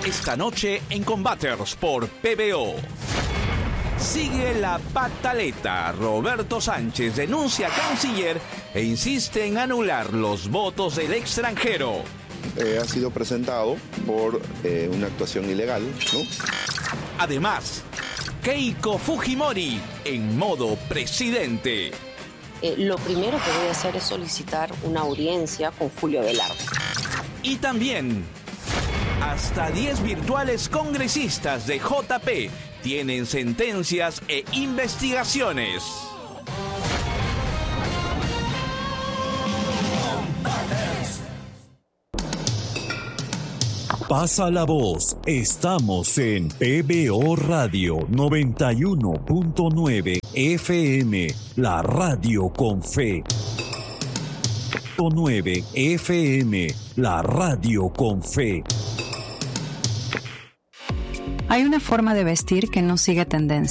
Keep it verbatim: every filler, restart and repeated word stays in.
Esta noche en Combaters por P B O. Sigue la pataleta. Roberto Sánchez denuncia a Canciller e insiste en anular los votos del extranjero. Eh, ha sido presentado por eh, una actuación ilegal, ¿no? Además, Keiko Fujimori en modo presidente. Eh, lo primero que voy a hacer es solicitar una audiencia con Julio Velarde. Y también, hasta diez virtuales congresistas de J P tienen sentencias e investigaciones. Pasa la voz, estamos en P B O Radio noventa y uno punto nueve F M, la radio con fe. nueve F M, la radio con fe. Hay una forma de vestir que no sigue tendencia.